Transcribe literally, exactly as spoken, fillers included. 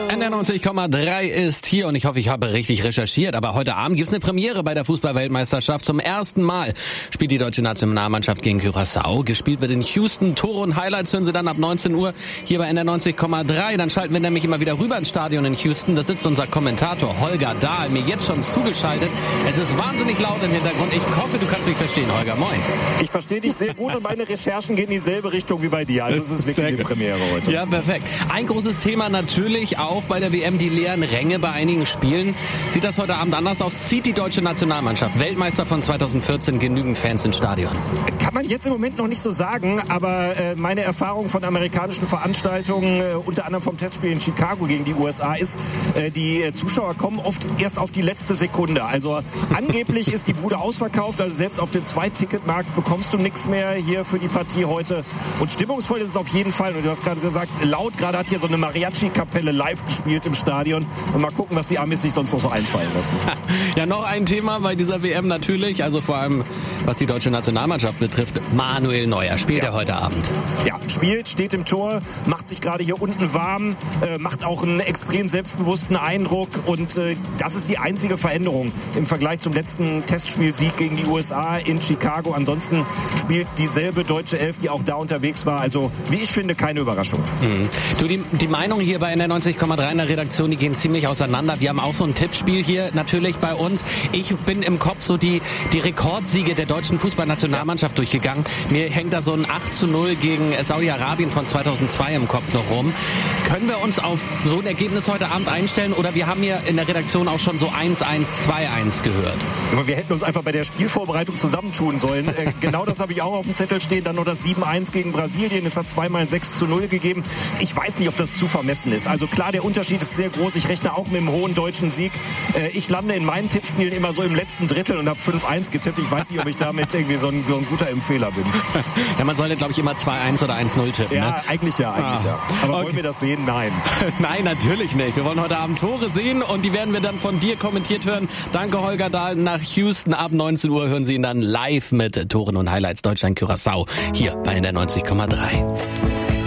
N D R neunzig Komma drei ist hier und ich hoffe, ich habe richtig recherchiert. Aber heute Abend gibt's eine Premiere bei der Fußball-Weltmeisterschaft. Zum ersten Mal spielt die deutsche Nationalmannschaft gegen Curaçao. Gespielt wird in Houston. Tore und Highlights hören Sie dann ab neunzehn Uhr hier bei N D R neunzig Komma drei. Dann schalten wir nämlich immer wieder rüber ins Stadion in Houston. Da sitzt unser Kommentator Holger Dahl, mir jetzt schon zugeschaltet. Es ist wahnsinnig laut im Hintergrund. Ich hoffe, du kannst mich verstehen, Holger. Moin. Ich verstehe dich sehr gut und meine Recherchen gehen in dieselbe Richtung wie bei dir. Also es ist wirklich eine Premiere heute. Ja, perfekt. Ein großes Thema natürlich auch bei der W M, die leeren Ränge bei einigen Spielen. Sieht das heute Abend anders aus? Zieht die deutsche Nationalmannschaft, Weltmeister von zweitausendvierzehn, genügend Fans ins Stadion? Kann man jetzt im Moment noch nicht so sagen, aber äh, meine Erfahrung von amerikanischen Veranstaltungen, äh, unter anderem vom Testspiel in Chicago gegen die U S A, ist, äh, die äh, Zuschauer kommen oft erst auf die letzte Sekunde. Also angeblich ist die Bude ausverkauft, also selbst auf dem Zweiticketmarkt bekommst du nichts mehr hier für die Partie heute. Und stimmungsvoll ist es auf jeden Fall. Und du hast gerade gesagt, laut, gerade hat hier so eine Mariachi-Kapelle live gespielt im Stadion. Und mal gucken, was die Amis sich sonst noch so einfallen lassen. Ja, noch ein Thema bei dieser W M natürlich, also vor allem was die deutsche Nationalmannschaft betrifft. Manuel Neuer spielt ja. er heute Abend. Ja, spielt, steht im Tor, macht sich gerade hier unten warm, äh, macht auch einen extrem selbstbewussten Eindruck. Und äh, das ist die einzige Veränderung im Vergleich zum letzten Testspielsieg gegen die U S A in Chicago. Ansonsten spielt dieselbe deutsche Elf, die auch da unterwegs war. Also, wie ich finde, keine Überraschung. Mhm. Du, die, die Meinungen hier bei N D R neunzig Komma drei in der Redaktion, die gehen ziemlich auseinander. Wir haben auch so ein Tippspiel hier natürlich bei uns. Ich bin im Kopf so die, die Rekordsiege der deutschen Fußballnationalmannschaft durchgegangen. Mir hängt da so ein acht zu null gegen Saudi-Arabien von zweitausendzwei im Kopf noch rum. Können wir uns auf so ein Ergebnis heute Abend einstellen? Oder wir haben hier in der Redaktion auch schon so eins eins, zwei eins gehört. Aber wir hätten uns einfach bei der Spielvorbereitung zusammentun sollen. Äh, genau das habe ich auch auf dem Zettel stehen. Dann noch das sieben eins gegen Brasilien. Es hat zweimal ein sechs zu null gegeben. Ich weiß nicht, ob das zu vermessen ist. Also klar, der Unterschied ist sehr groß. Ich rechne auch mit einem hohen deutschen Sieg. Äh, ich lande in meinen Tippspielen immer so im letzten Drittel und habe fünf eins getippt. Ich weiß nicht, ob ich damit irgendwie so ein, so ein guter Empfehler bin. Ja, man sollte, glaube ich, immer zwei eins oder eins null tippen. Ja, ne? eigentlich ja, eigentlich ah. ja. Aber okay. Wollen wir das sehen? Nein. Nein, natürlich nicht. Wir wollen heute Abend Tore sehen und die werden wir dann von dir kommentiert hören. Danke, Holger Dahl. Nach Houston ab neunzehn Uhr hören Sie ihn dann live mit Toren und Highlights Deutschland Curaçao hier bei N D R neunzig Komma drei.